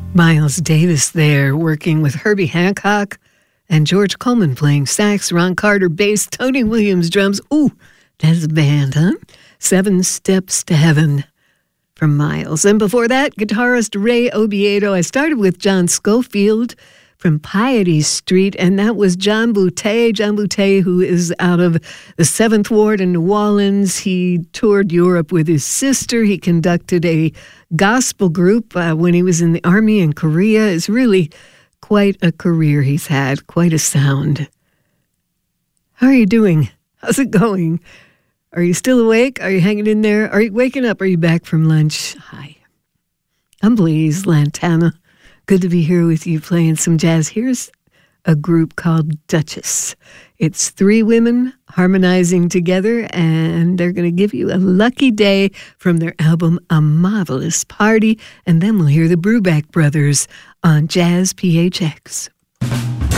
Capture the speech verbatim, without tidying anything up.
Miles Davis there, working with Herbie Hancock and George Coleman playing sax, Ron Carter bass, Tony Williams drums. Ooh, that's a band, huh? Seven Steps to Heaven from Miles. And before that, guitarist Ray Oviedo. I started with John Schofield from Piety Street, and that was John Boutte. John Boutte, who is out of the seventh Ward in New Orleans. He toured Europe with his sister. He conducted a gospel group uh, when he was in the Army in Korea. It's really quite a career he's had, quite a sound. How are you doing? How's it going? Are you still awake? Are you hanging in there? Are you waking up? Are you back from lunch? Hi. I'm Blaise Lantana. Good to be here with you playing some jazz. Here's a group called Duchess. It's three women harmonizing together, and they're going to give you a lucky day from their album A Marvelous Party. And then we'll hear the Brubeck Brothers on Jazz P H X.